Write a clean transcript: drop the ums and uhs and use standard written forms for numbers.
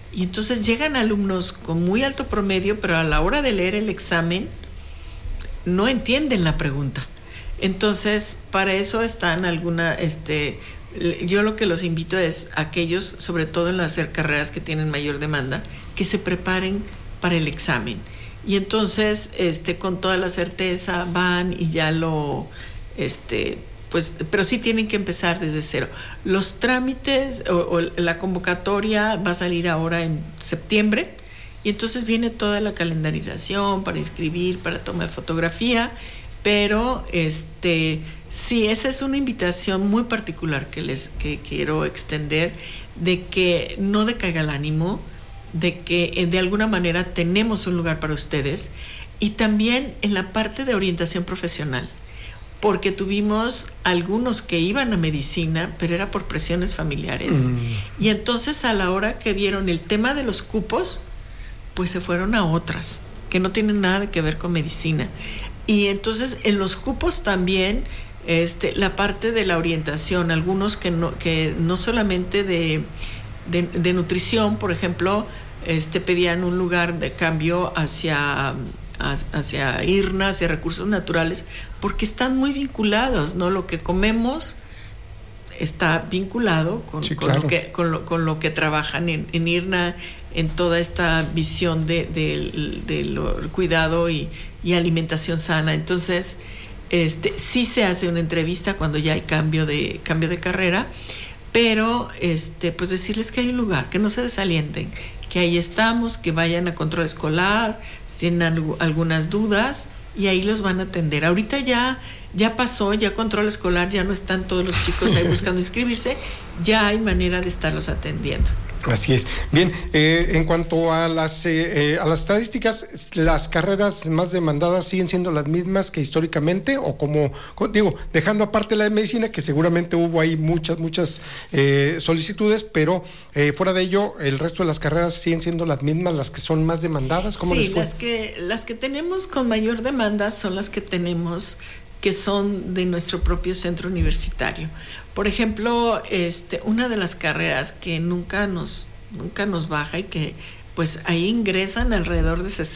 Y entonces llegan alumnos con muy alto promedio, pero a la hora de leer el examen no entienden la pregunta. Entonces, para eso están yo lo que los invito es a aquellos, sobre todo en las carreras que tienen mayor demanda, que se preparen para el examen. Y entonces, con toda la certeza van y ya pues, pero sí tienen que empezar desde cero. Los trámites o la convocatoria va a salir ahora en septiembre, y entonces viene toda la calendarización para inscribir, para tomar fotografía, pero sí, esa es una invitación muy particular que quiero extender, de que no decaiga el ánimo, de que de alguna manera tenemos un lugar para ustedes, y también en la parte de orientación profesional, porque tuvimos algunos que iban a medicina, pero era por presiones familiares. Y entonces, a la hora que vieron el tema de los cupos, pues se fueron a otras que no tienen nada que ver con medicina. Y entonces en los cupos también la parte de la orientación, algunos que no solamente de nutrición, por ejemplo, pedían un lugar de cambio hacia IRNA, hacia recursos naturales, porque están muy vinculados, ¿no? Lo que comemos está vinculado con lo que trabajan en IRNA, en toda esta visión del cuidado y alimentación sana. Entonces, sí se hace una entrevista cuando ya hay cambio de carrera, pero pues decirles que hay un lugar, que no se desalienten, que ahí estamos, que vayan a control escolar, si tienen algunas dudas, y ahí los van a atender. Ahorita ya pasó, ya control escolar, ya no están todos los chicos ahí buscando inscribirse, ya hay manera de estarlos atendiendo. Así es. Bien, en cuanto a las estadísticas, ¿las carreras más demandadas siguen siendo las mismas que históricamente? O dejando aparte la de medicina, que seguramente hubo ahí muchas solicitudes, pero fuera de ello, ¿el resto de las carreras siguen siendo las mismas, las que son más demandadas? ¿Cómo les fue? Las que tenemos con mayor demanda son las que tenemos que son de nuestro propio centro universitario. Por ejemplo, una de las carreras que nunca nos baja, y que pues ahí ingresan alrededor de